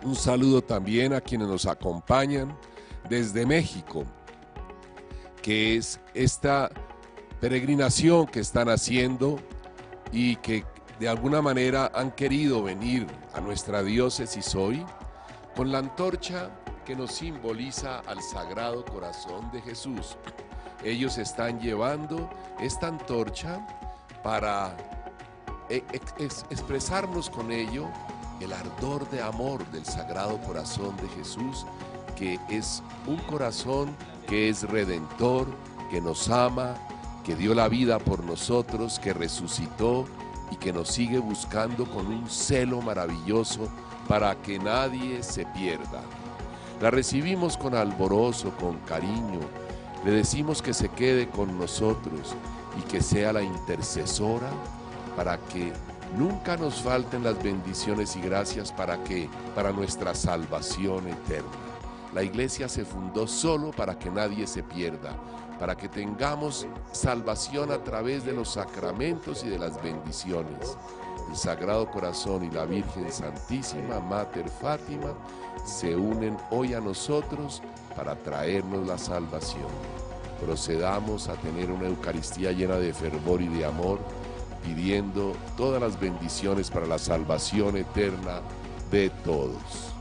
Un saludo también a quienes nos acompañan desde México, que es esta peregrinación que están haciendo y que de alguna manera han querido venir a nuestra diócesis hoy con la antorcha que nos simboliza al Sagrado Corazón de Jesús. Ellos están llevando esta antorcha para expresarnos con ello el ardor de amor del Sagrado Corazón de Jesús, que es un corazón que es redentor, que nos ama, que dio la vida por nosotros, que resucitó y que nos sigue buscando con un celo maravilloso para que nadie se pierda. La recibimos con alborozo, con cariño, le decimos que se quede con nosotros y que sea la intercesora para que nunca nos falten las bendiciones y gracias para nuestra salvación eterna. La iglesia se fundó solo para que nadie se pierda, para que tengamos salvación a través de los sacramentos y de las bendiciones. El Sagrado Corazón y la Virgen Santísima, Mater Fátima, se unen hoy a nosotros para traernos la salvación. Procedamos a tener una Eucaristía llena de fervor y de amor, pidiendo todas las bendiciones para la salvación eterna de todos.